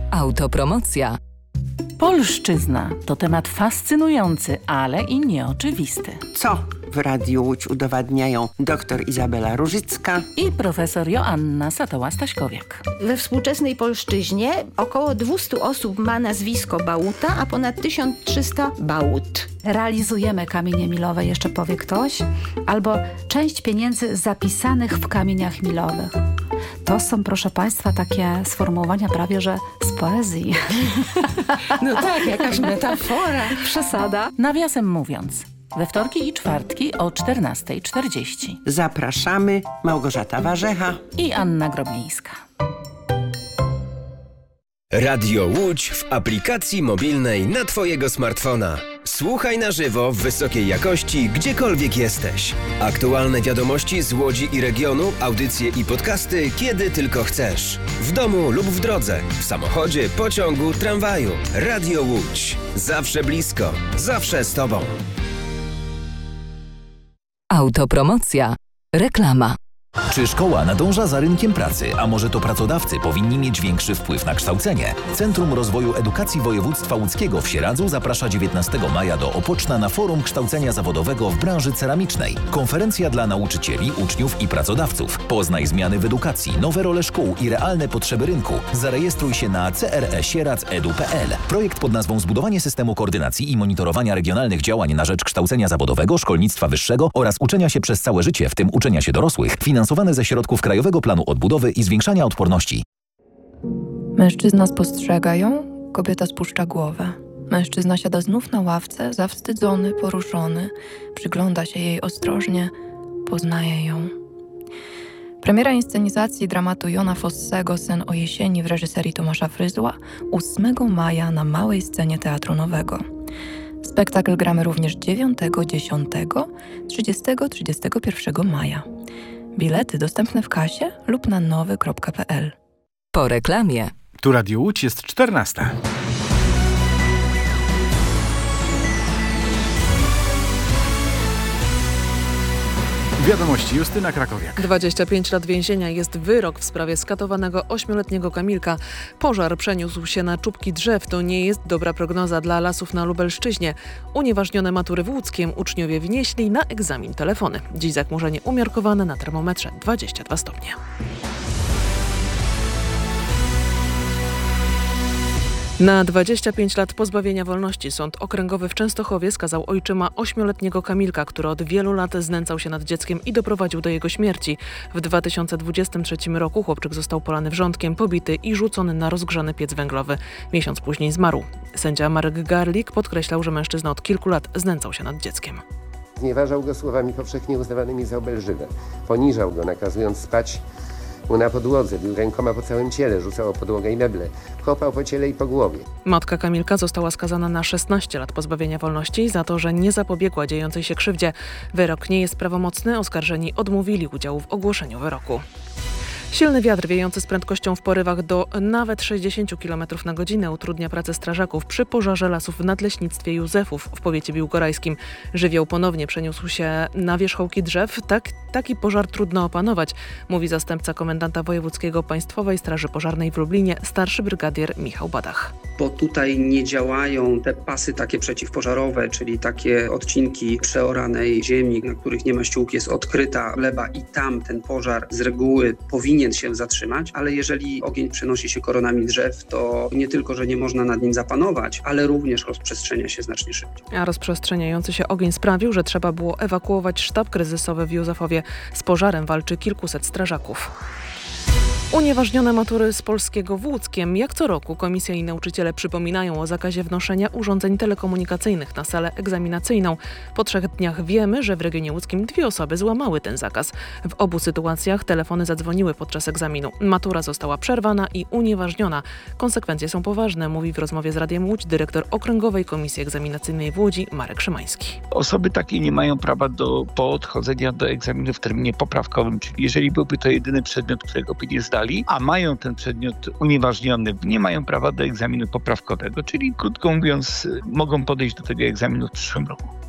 Autopromocja. Polszczyzna to temat fascynujący, ale i nieoczywisty. Co w Radiu Łódź udowadniają dr Izabela Różycka i profesor Joanna Satoła-Staśkowiak. We współczesnej polszczyźnie około 200 osób ma nazwisko Bałuta, a ponad 1300 Bałut. Realizujemy kamienie milowe, jeszcze powie ktoś, albo część pieniędzy zapisanych w kamieniach milowych. To są, proszę Państwa, takie sformułowania prawie, że z poezji. No tak, jakaś metafora. Przesada. Nawiasem mówiąc, we wtorki i czwartki o 14:40. Zapraszamy Małgorzata Warzecha i Anna Groblińska. Radio Łódź w aplikacji mobilnej na Twojego smartfona. Słuchaj na żywo w wysokiej jakości, gdziekolwiek jesteś. Aktualne wiadomości z Łodzi i regionu, audycje i podcasty, kiedy tylko chcesz. W domu lub w drodze, w samochodzie, pociągu, tramwaju. Radio Łódź. Zawsze blisko, zawsze z Tobą. Autopromocja. Reklama. Czy szkoła nadąża za rynkiem pracy, a może to pracodawcy powinni mieć większy wpływ na kształcenie? Centrum Rozwoju Edukacji Województwa Łódzkiego w Sieradzu zaprasza 19 maja do Opoczna na Forum Kształcenia Zawodowego w branży ceramicznej. Konferencja dla nauczycieli, uczniów i pracodawców. Poznaj zmiany w edukacji, nowe role szkół i realne potrzeby rynku. Zarejestruj się na cresieradz.edu.pl. Projekt pod nazwą Zbudowanie systemu koordynacji i monitorowania regionalnych działań na rzecz kształcenia zawodowego, szkolnictwa wyższego oraz uczenia się przez całe życie, w tym uczenia się dorosłych, finansowane ze środków Krajowego Planu Odbudowy i Zwiększania Odporności. Mężczyzna spostrzega ją, kobieta spuszcza głowę. Mężczyzna siada znów na ławce, zawstydzony, poruszony. Przygląda się jej ostrożnie, poznaje ją. Premiera inscenizacji dramatu Jona Fossego Sen o jesieni w reżyserii Tomasza Fryzła 8 maja na małej scenie Teatru Nowego. Spektakl gramy również 9, 10, 30, 31 maja. Bilety dostępne w kasie lub na nowy.pl. Po reklamie. Tu Radio Łódź, jest 14. Wiadomości, Justyna Krakowiak. 25 lat więzienia jest wyrok w sprawie skatowanego 8-letniego Kamilka. Pożar przeniósł się na czubki drzew. To nie jest dobra prognoza dla lasów na Lubelszczyźnie. Unieważnione matury w Łódzkiem uczniowie wnieśli na egzamin telefony. Dziś zachmurzenie umiarkowane, na termometrze 22 stopnie. Na 25 lat pozbawienia wolności Sąd Okręgowy w Częstochowie skazał ojczyma 8-letniego Kamilka, który od wielu lat znęcał się nad dzieckiem i doprowadził do jego śmierci. W 2023 roku chłopczyk został polany wrzątkiem, pobity i rzucony na rozgrzany piec węglowy. Miesiąc później zmarł. Sędzia Marek Garlik podkreślał, że mężczyzna od kilku lat znęcał się nad dzieckiem. Znieważał go słowami powszechnie uznawanymi za obelżywe. Poniżał go, nakazując spać mu na podłodze, bił rękoma po całym ciele, rzucał o podłogę i meble, kopał po ciele i po głowie. Matka Kamilka została skazana na 16 lat pozbawienia wolności za to, że nie zapobiegła dziejącej się krzywdzie. Wyrok nie jest prawomocny, oskarżeni odmówili udziału w ogłoszeniu wyroku. Silny wiatr wiejący z prędkością w porywach do nawet 60 km na godzinę utrudnia pracę strażaków przy pożarze lasów w nadleśnictwie Józefów w powiecie biłgorajskim. Żywioł ponownie przeniósł się na wierzchołki drzew. Taki pożar trudno opanować, mówi zastępca komendanta wojewódzkiego Państwowej Straży Pożarnej w Lublinie, starszy brygadier Michał Badach. Bo tutaj nie działają te pasy takie przeciwpożarowe, czyli takie odcinki przeoranej ziemi, na których nie ma ściółki, jest odkryta gleba i tam ten pożar z reguły powinien się zatrzymać, ale jeżeli ogień przenosi się koronami drzew, to nie tylko, że nie można nad nim zapanować, ale również rozprzestrzenia się znacznie szybciej. A rozprzestrzeniający się ogień sprawił, że trzeba było ewakuować sztab kryzysowy w Józefowie. Z pożarem walczy kilkuset strażaków. Unieważnione matury z polskiego w Łódzkiem. Jak co roku komisja i nauczyciele przypominają o zakazie wnoszenia urządzeń telekomunikacyjnych na salę egzaminacyjną. Po 3 dniach wiemy, że w regionie łódzkim 2 osoby złamały ten zakaz. W obu sytuacjach telefony zadzwoniły podczas egzaminu. Matura została przerwana i unieważniona. Konsekwencje są poważne, mówi w rozmowie z Radiem Łódź dyrektor Okręgowej Komisji Egzaminacyjnej w Łodzi Marek Szymański. Osoby takie nie mają prawa do podchodzenia do egzaminu w terminie poprawkowym, czyli jeżeli byłby to jedyny przedmiot, którego by nie zdali, a mają ten przedmiot unieważniony, nie mają prawa do egzaminu poprawkowego, czyli krótko mówiąc mogą podejść do tego egzaminu w przyszłym roku.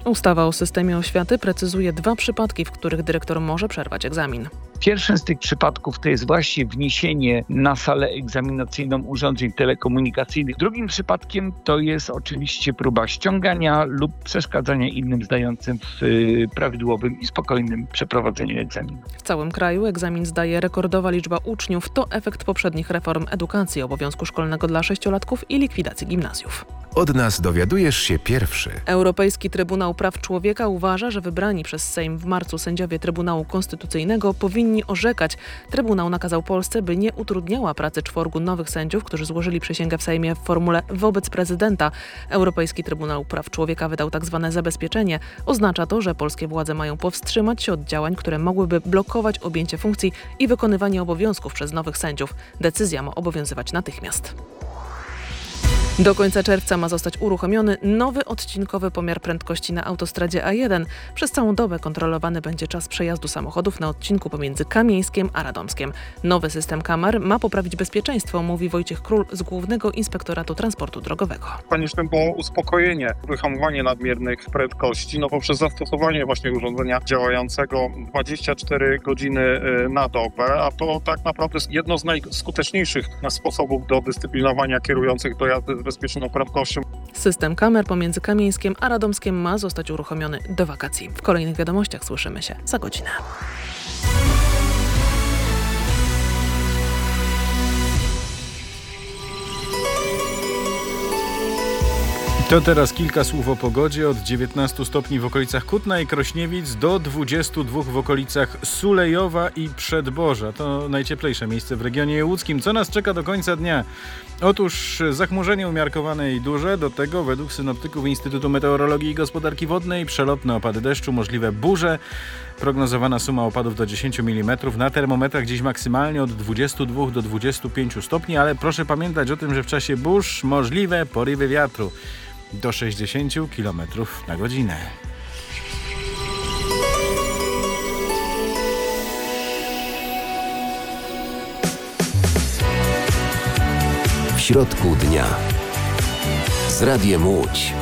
Ustawa o systemie oświaty precyzuje 2 przypadki, w których dyrektor może przerwać egzamin. Pierwszym z tych przypadków to jest właśnie wniesienie na salę egzaminacyjną urządzeń telekomunikacyjnych. Drugim przypadkiem to jest oczywiście próba ściągania lub przeszkadzania innym zdającym w prawidłowym i spokojnym przeprowadzeniu egzaminu. W całym kraju egzamin zdaje rekordowa liczba uczniów. To efekt poprzednich reform edukacji, obowiązku szkolnego dla 6-latków i likwidacji gimnazjów. Od nas dowiadujesz się pierwszy. Europejski Trybunał Praw Człowieka uważa, że wybrani przez Sejm w marcu sędziowie Trybunału Konstytucyjnego powinni orzekać. Trybunał nakazał Polsce, by nie utrudniała pracy 4 nowych sędziów, którzy złożyli przysięgę w Sejmie w formule wobec prezydenta. Europejski Trybunał Praw Człowieka wydał tzw. zabezpieczenie. Oznacza to, że polskie władze mają powstrzymać się od działań, które mogłyby blokować objęcie funkcji i wykonywanie obowiązków przez nowych sędziów. Decyzja ma obowiązywać natychmiast. Do końca czerwca ma zostać uruchomiony nowy odcinkowy pomiar prędkości na autostradzie A1. Przez całą dobę kontrolowany będzie czas przejazdu samochodów na odcinku pomiędzy Kamieńskiem a Radomskiem. Nowy system kamer ma poprawić bezpieczeństwo, mówi Wojciech Król z Głównego Inspektoratu Transportu Drogowego. Konieczne było uspokojenie, wyhamowanie nadmiernych prędkości poprzez zastosowanie właśnie urządzenia działającego 24 godziny na dobę, a to tak naprawdę jest jedno z najskuteczniejszych sposobów do dyscyplinowania kierujących do jazdy z bezpieczną prędkością. System kamer pomiędzy Kamieńskiem a Radomskiem ma zostać uruchomiony do wakacji. W kolejnych wiadomościach słyszymy się za godzinę. To teraz kilka słów o pogodzie. Od 19 stopni w okolicach Kutna i Krośniewic do 22 w okolicach Sulejowa i Przedboża. To najcieplejsze miejsce w regionie łódzkim. Co nas czeka do końca dnia? Otóż zachmurzenie umiarkowane i duże. Do tego według synoptyków Instytutu Meteorologii i Gospodarki Wodnej przelotne opady deszczu, możliwe burze. Prognozowana suma opadów do 10 mm. Na termometrach dziś maksymalnie od 22 do 25 stopni, ale proszę pamiętać o tym, że w czasie burz możliwe porywy wiatru do 60 km na godzinę. W środku dnia z Radiem Łódź.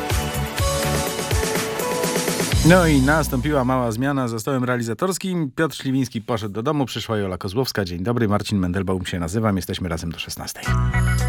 No i nastąpiła mała zmiana za stołem realizatorskim. Piotr Śliwiński poszedł do domu, przyszła Jola Kozłowska. Dzień dobry, Marcin Mendelbaum się nazywam. Jesteśmy razem do 16.